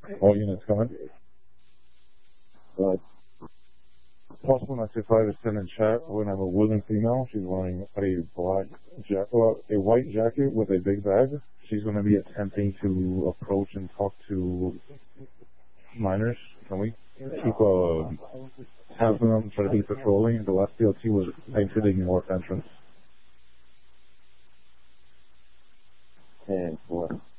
All units coming. Possible not to 5 is 10 in chat. We're going to have a willing female. She's wearing a white jacket with a big bag. She's going to be attempting to approach and talk to minors. Can we keep having them try to be patrolling? The last DLT was exiting north entrance. 10-4.